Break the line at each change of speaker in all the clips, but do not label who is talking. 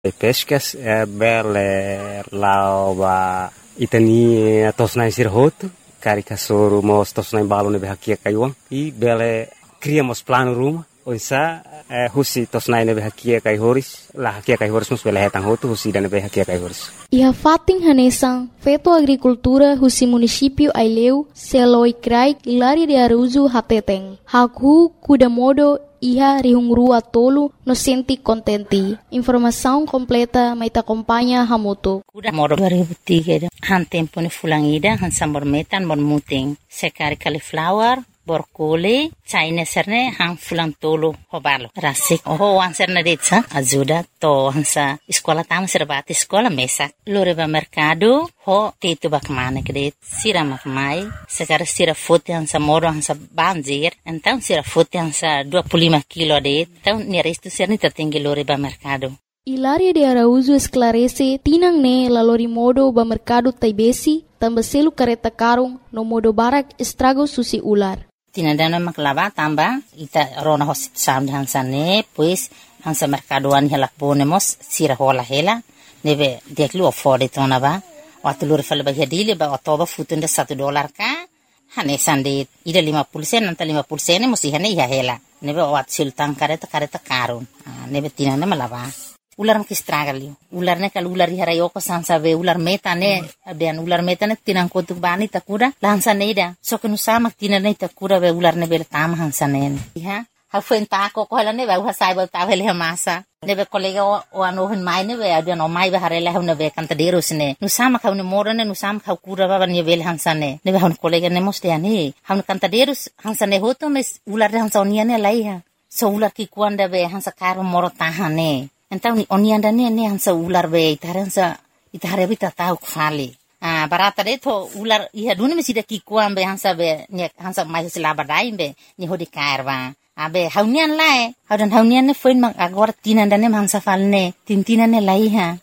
pescas bele lawa itani tosnai sirhoto carica soro mos tosnai balo nebe hakia kaiwang I bele criamos plano ruma onsa husi tosnai nebe hakia kai horis la hakia kai horis mus bele hetang hoto husi dan nebe hakia kai horis
Iha fating hanesang feto agricultura husi município Aileu seloi krai Hilaria de Araújo hateteng haku kuda modo Iha rihungrua tolu no senti contenti. Informação completa mai acompanha Hamoto.
Kuda modo 2003 han tempo ne fulangida han sambor metan bon muting. Sekari cauliflower borkole China serne han fulang tolu hobalo. Rasik ho wan serne detsa ajuda to hansa sekolah tama serbati sekolah mesak. Loreba mercado ho tetu bakmane kredit sira makmai sekar sira fote hansa moro hansa banjir então sira fote hansa 25 kilo det então neresto serni tertinggi loreba mercado
Hilaria de Araújo esclarece tinang ne lalori modo ba mercado taibesi tambah selu kareta karung no modo barak estrago susi ular
tinandana maklava tamba ita rona hosit sam hansa ne pues hansa mercadoan helak bonemos sira hola hela nebe deklu ofode tonaba waktu lur fal bagi dile ba otoba futunda $1 ka hane sande ida 50% nanta 50% mesti hane ya hela nebe wat sultan kareta karun nebe tinana malava ular mak stragalio ular ne kal ular hara yoko sansa be ular metane abian ular metane tinang kotuk bani takura lansa neida so kenu sama tinana takura be ular ne bel tam hansa ne ha hafenta ko hala ne ba hasai ba ta hele masa nebe kolega o anohen mai nebe abian o mai ba harela hune be kantaderos ne nu sama ka ne morane nu sama ka kura ba ne bel hansa ne nebe han kolega ne moste ani han kantaderos hansa ne hoto mes ular hansa oniane laiha so ular ki kuanda be hansa karo moro tahane então ni onianda ne hansa ular be itaransa itare bita tau khali barata de to ular iha duni mesida ki kuambe hansa be ni hansa mai selaba daimbe ni hodi kairwa abe haunian lai haunian ne foin mak agora tinanda ne hansa falne tintina ne laiha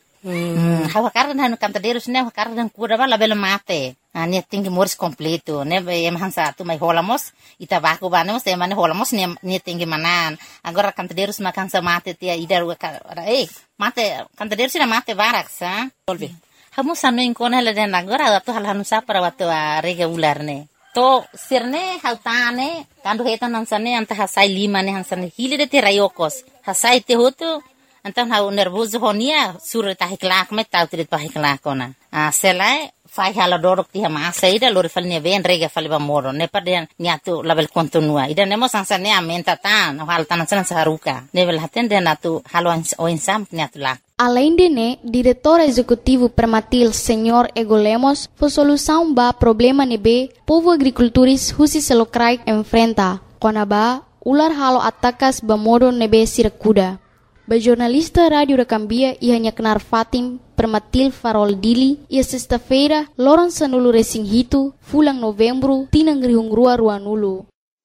hawa kardan hanu kantaderos ne kardan kura bala bela mate ni tingi mors completo ne em hansa tu mai holamos ita baku banemos e mane holamos ni tingi manan agora kantaderos makansa mate tia idar mate kantaderos na mate barak sa tolbe hamu sanu inkona le den agora tu hal hanu sa para watu rega ular ne to sirne hautane kandu hetan hansane anta hasai lima ne hansane hile de te rayokos hasai te hotu então hau nervoso honia sur ta hiklak met tau trit pa hiklak ona selai fai hala dorok ti ma saida lor falne ven rega faliba moro ne paden niatu label kontinua ida nemo sansa ne amenta tan hal tan san saruka nevel haten de natu halo o insam niatu la
Além de né, diretor executivo Permatil, Senhor Ego Lemos, foi solução ba problema nebe povo agricultores husi selokrai enfrenta. Konaba ular halo atakas ba modo nebe sirakuda. Ba jornalista Rádio da Cambia ia kenar Fatim Permatil Farol Dili ia sexta-feira loron sanulu resing hitu fulang novembro tinang rihungrua ruanulu.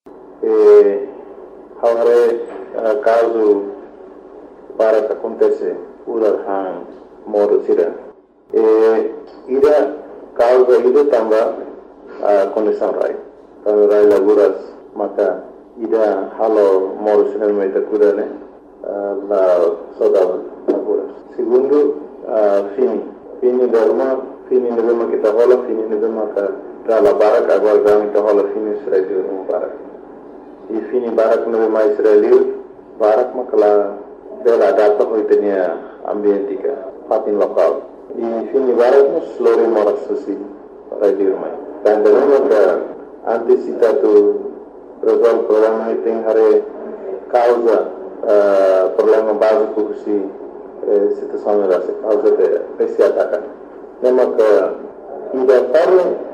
Agora caso para que acontece ular han modo sira ida causa ida tamba condição rai laguras maka ida halo modo sira meta kudane la soda laguras segundo fini derma kita hola fini derma ka dala barak agora gami ka hola fini israel no barak e fini barak no mais israel barak makala dela data hoitenia ambientika fatin lokal e fini barak no slore moras susi radio mai dan dela ka antisita tu resolve problema iting hare causa problema básico si situação era causa de esse ataque nema ka ida parle